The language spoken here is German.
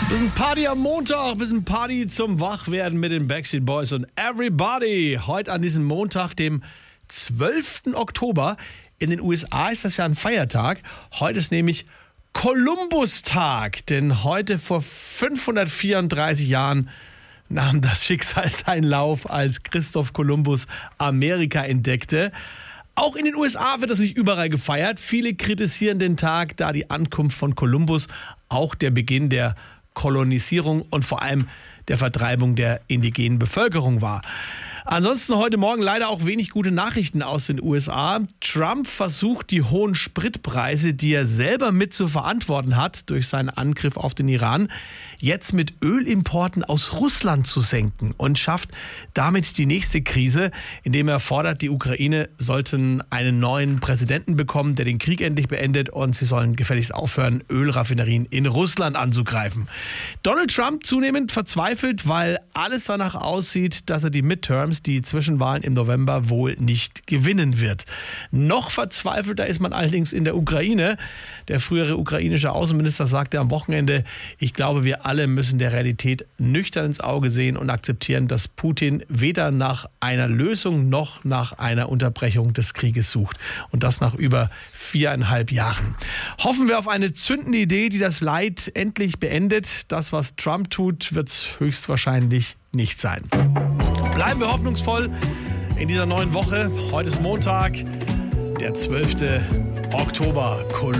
Bisschen Party am Montag, bisschen Party zum Wachwerden mit den Backstreet Boys und Everybody. Heute an diesem Montag, dem 12. Oktober. In den USA ist das ja ein Feiertag. Heute ist nämlich Kolumbustag, denn heute vor 534 Jahren nahm das Schicksal seinen Lauf, als Christoph Kolumbus Amerika entdeckte. Auch in den USA wird das nicht überall gefeiert. Viele kritisieren den Tag, da die Ankunft von Kolumbus auch der Beginn der Kolonisierung und vor allem der Vertreibung der indigenen Bevölkerung war. Ansonsten heute Morgen leider auch wenig gute Nachrichten aus den USA. Trump versucht, die hohen Spritpreise, die er selber mit zu verantworten hat durch seinen Angriff auf den Iran, jetzt mit Ölimporten aus Russland zu senken und schafft damit die nächste Krise, indem er fordert, die Ukraine sollten einen neuen Präsidenten bekommen, der den Krieg endlich beendet, und sie sollen gefälligst aufhören, Ölraffinerien in Russland anzugreifen. Donald Trump zunehmend verzweifelt, weil alles danach aussieht, dass er die Midterms, die Zwischenwahlen im November, wohl nicht gewinnen wird. Noch verzweifelter ist man allerdings in der Ukraine. Der frühere ukrainische Außenminister sagte am Wochenende, ich glaube, wir alle müssen der Realität nüchtern ins Auge sehen und akzeptieren, dass Putin weder nach einer Lösung noch nach einer Unterbrechung des Krieges sucht. Und das nach über 4,5 Jahren. Hoffen wir auf eine zündende Idee, die das Leid endlich beendet. Das, was Trump tut, wird es höchstwahrscheinlich nicht sein. Bleiben wir hoffnungsvoll in dieser neuen Woche. Heute ist Montag, der 12. Oktober.